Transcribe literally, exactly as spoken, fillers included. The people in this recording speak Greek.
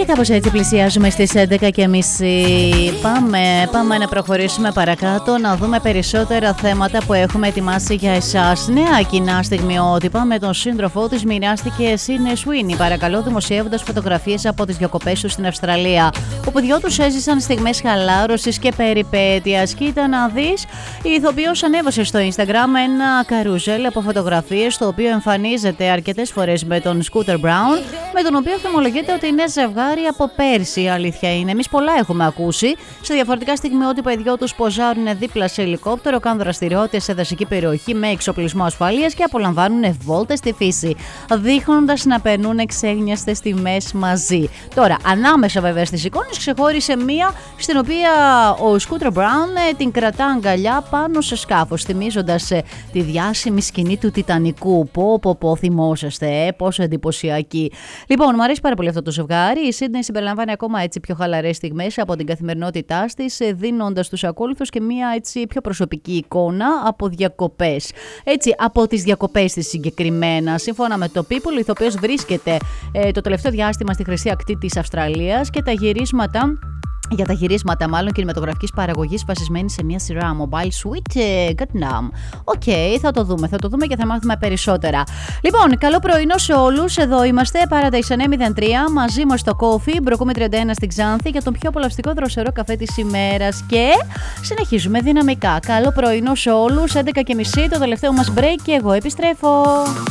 Και κάπως έτσι πλησιάζουμε στις έντεκα και μισή. Πάμε, πάμε να προχωρήσουμε παρακάτω, να δούμε περισσότερα θέματα που έχουμε ετοιμάσει για εσάς. Νέα κοινά στιγμιότυπα με τον σύντροφό της μοιράστηκε η Σίδνεϊ Σουίνι, παρακαλώ, δημοσιεύοντας φωτογραφίες από τις διακοπές τους στην Αυστραλία, όπου δυο τους έζησαν στιγμές χαλάρωσης και περιπέτειας. Κοίτα να δεις, η ηθοποιός ανέβασε στο Instagram ένα καρουζέλ από φωτογραφίες, το οποίο εμφανίζεται αρκετές φορές με τον Scooter Braun, με τον οποίο θυμολογείται ότι είναι ζευγάρι από πέρσι. Η αλήθεια είναι, εμείς πολλά έχουμε ακούσει. Σε διαφορετικά στιγμιότυπα οι δυο τους ποζάρουν δίπλα σε ελικόπτερο, κάνουν δραστηριότητες σε δασική περιοχή με εξοπλισμό ασφαλείας και απολαμβάνουν βόλτες στη φύση, δείχνοντας να περνούν εξέγνιαστες στιγμές μαζί. Τώρα, ανάμεσα βέβαια στις εικόνες ξεχώρισε μία στην οποία ο Scooter Braun την κρατά αγκαλιά πάνω σε σκάφος, θυμίζοντας τη διάσημη σκηνή του Τιτανικού. Πω πω πω, θυμόσαστε, ε, πόσο εντυπωσιακή. Λοιπόν, μου αρέσει πάρα πολύ αυτό το ζευγάρι. Η Σίδνεϊ συμπεριλαμβάνει ακόμα έτσι πιο χαλαρές στιγμές από την καθημερινότητά της, δίνοντας τους ακόλουθους και μία έτσι πιο προσωπική εικόνα από διακοπές. Έτσι, από τις διακοπές της συγκεκριμένα. Σύμφωνα με το People, ο ηθοποιός βρίσκεται ε, το τελευταίο διάστημα στη χρυσή ακτή της Αυστραλίας και τα γυρίσματα. Για τα γυρίσματα μάλλον κινηματογραφικής παραγωγής βασισμένη σε μια σειρά Mobile Suite Vietnam. Οκ, okay, θα το δούμε, θα το δούμε και θα μάθουμε περισσότερα. Λοιπόν, καλό πρωινό σε όλους. Εδώ είμαστε, Paradise εννιά μηδέν τρία, μαζί μας στο Coffee, Μπροκούμε τριάντα ένα στην Ξάνθη για τον πιο απολαυστικό δροσερό καφέ της ημέρας. Και συνεχίζουμε δυναμικά. Καλό πρωινό σε όλους, έντεκα και μισή το τελευταίο μας break και εγώ επιστρέφω.